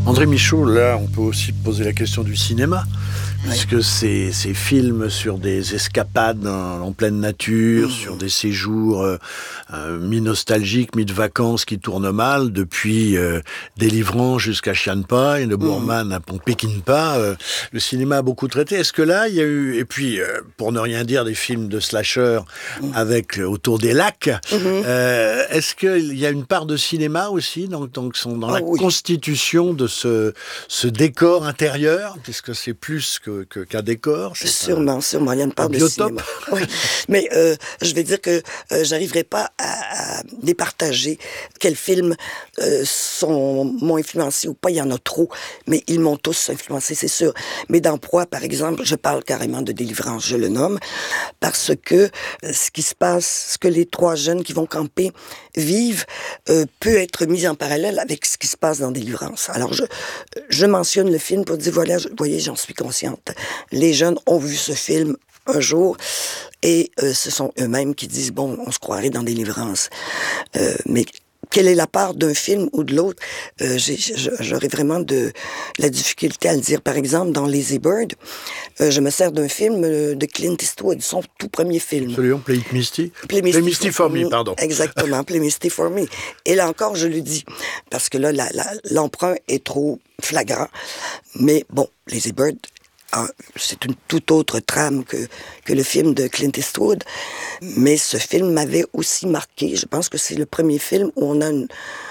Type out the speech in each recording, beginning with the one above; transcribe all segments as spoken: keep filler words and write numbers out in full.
André Michaud, là, on peut aussi poser la question du cinéma, Ouais. puisque ces, ces films sur des escapades en, en pleine nature, mmh. sur des séjours euh, euh, mi-nostalgiques, mi-de vacances qui tournent mal, depuis euh, Délivrance jusqu'à Chiang Pai, de Boorman mmh. à Peckinpah, euh, le cinéma a beaucoup traité. Est-ce que là, il y a eu, et puis, euh, pour ne rien dire, des films de slasher mmh. avec autour des lacs, mmh. euh, est-ce qu'il y a une part de cinéma aussi dans, dans, dans, dans oh, la oui. constitution de ce, ce décor intérieur, puisque c'est plus que, que, qu'un décor. C'est sûrement, un, sûrement, il y a une part de cinéma. Oui. Mais euh, je vais dire que euh, j'arriverai pas à, à départager quels films euh, sont, m'ont influencé ou pas. Il y en a trop, mais ils m'ont tous influencé, c'est sûr. Mais dans Proie, par exemple, je parle carrément de Délivrance, je le nomme, parce que euh, ce qui se passe, ce que les trois jeunes qui vont camper vivent, euh, peut être mis en parallèle avec ce qui se passe dans Délivrance. Alors, je, je mentionne le film pour dire, voilà, vous voyez, j'en suis consciente. Les jeunes ont vu ce film un jour et euh, ce sont eux-mêmes qui disent, bon, on se croirait dans Délivrance. Euh, mais quelle est la part d'un film ou de l'autre? Euh, j'ai, j'aurais vraiment de la difficulté à le dire. Par exemple, dans Lazy Bird, euh, je me sers d'un film de Clint Eastwood, son tout premier film. Absolument, Play It Misty. Play Misty, Play Misty for Me, pardon. Exactement, Play Misty for Me. Et là encore, je le dis, parce que là, la, la, l'emprunt est trop flagrant. Mais bon, Lazy Bird, ah, c'est une toute autre trame que, que le film de Clint Eastwood. Mais ce film m'avait aussi marqué. Je pense que c'est le premier film où on a une...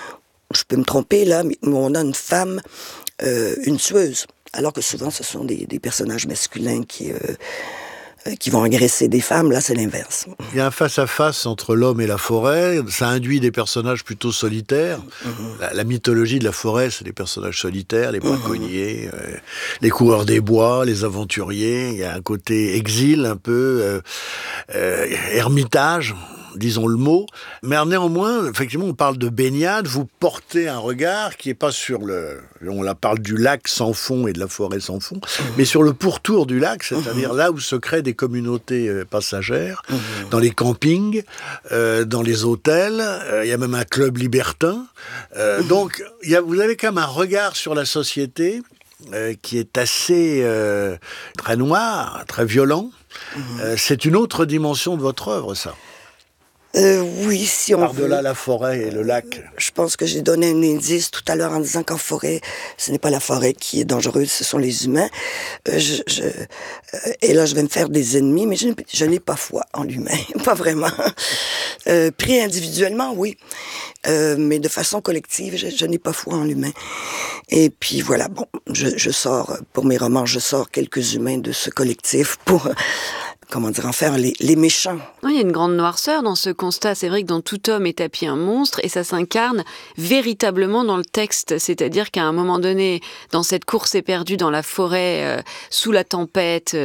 Je peux me tromper là, mais où on a une femme, euh, une tueuse. Alors que souvent, ce sont des, des personnages masculins qui... Euh, qui vont agresser des femmes, là, c'est l'inverse. Il y a un face-à-face entre l'homme et la forêt, ça induit des personnages plutôt solitaires. Mmh. La, la mythologie de la forêt, c'est des personnages solitaires, les braconniers, mmh. euh, les coureurs des bois, les aventuriers. Il y a un côté exil, un peu euh, euh, ermitage, disons le mot. Mais néanmoins, effectivement, on parle de baignade, vous portez un regard qui n'est pas sur le... On la parle du lac sans fond et de la forêt sans fond, mmh. mais sur le pourtour du lac, c'est-à-dire mmh. là où se créent des communautés euh, passagères, mmh. dans les campings, euh, dans les hôtels, euh, il y a même un club libertin. Euh, mmh. Donc, il y a, vous avez quand même un regard sur la société euh, qui est assez euh, très noir, très violent. Mmh. Euh, c'est une autre dimension de votre œuvre, ça. Euh, oui, si on Par-delà veut. la forêt et le lac. Je pense que j'ai donné un indice tout à l'heure en disant qu'en forêt, ce n'est pas la forêt qui est dangereuse, ce sont les humains. Euh, je, je, euh, et là, je vais me faire des ennemis, mais je, je n'ai pas foi en l'humain, pas vraiment. Euh, pris individuellement, oui, euh, mais de façon collective, je, je n'ai pas foi en l'humain. Et puis voilà, bon, je, je sors, pour mes romans, je sors quelques humains de ce collectif pour... comment dire, en faire les, les méchants. Oui, il y a une grande noirceur dans ce constat. C'est vrai que dans Tout homme est tapis un monstre, et ça s'incarne véritablement dans le texte. C'est-à-dire qu'à un moment donné, dans cette course éperdue dans la forêt, euh, sous la tempête,